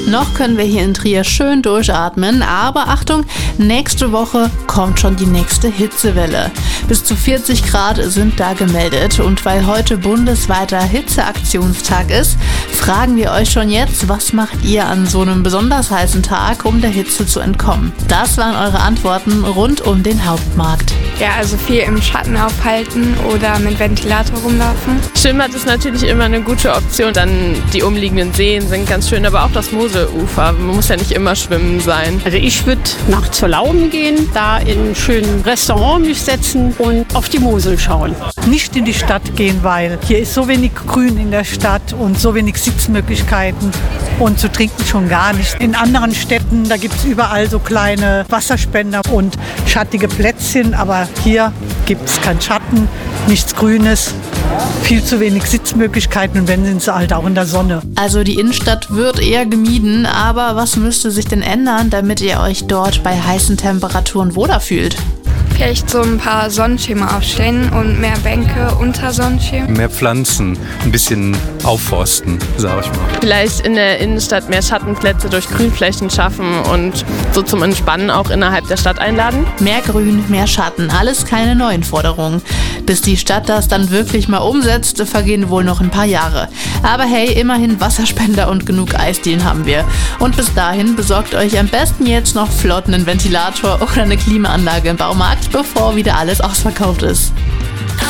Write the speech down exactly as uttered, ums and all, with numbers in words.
Noch können wir hier in Trier schön durchatmen, aber Achtung, nächste Woche kommt schon die nächste Hitzewelle. Bis zu vierzig Grad sind da gemeldet und weil heute bundesweiter Hitzeaktionstag ist, fragen wir euch schon jetzt, was macht ihr an so einem besonders heißen Tag, um der Hitze zu entkommen? Das waren eure Antworten rund um den Hauptmarkt. Ja, also viel im Schatten aufhalten oder mit Ventilator rumlaufen. Schwimmbad ist natürlich immer eine gute Option. Dann die umliegenden Seen sind ganz schön, aber auch das Moselufer. Man muss ja nicht immer schwimmen sein. Also ich würde nach zur Lauben gehen, da in einen schönen Restaurant mich setzen und auf die Mosel schauen. Nicht in die Stadt gehen, weil hier ist so wenig Grün in der Stadt und so wenig Sitzmöglichkeiten und zu trinken schon gar nicht. In anderen Städten, da gibt es überall so kleine Wasserspender und schattige Plätzchen, aber hier gibt es keinen Schatten, nichts Grünes, viel zu wenig Sitzmöglichkeiten und wenn, sind sie halt auch in der Sonne. Also die Innenstadt wird eher gemieden, aber was müsste sich denn ändern, damit ihr euch dort bei heißen Temperaturen wohler fühlt? Vielleicht so ein paar Sonnenschirme aufstellen und mehr Bänke unter Sonnenschirmen. Mehr Pflanzen, ein bisschen aufforsten, sag ich mal. Vielleicht in der Innenstadt mehr Schattenplätze durch Grünflächen schaffen und so zum Entspannen auch innerhalb der Stadt einladen. Mehr Grün, mehr Schatten, alles keine neuen Forderungen. Bis die Stadt das dann wirklich mal umsetzt, vergehen wohl noch ein paar Jahre. Aber hey, immerhin Wasserspender und genug Eisdielen haben wir. Und bis dahin besorgt euch am besten jetzt noch flott einen Ventilator oder eine Klimaanlage im Baumarkt, bevor wieder alles ausverkauft ist.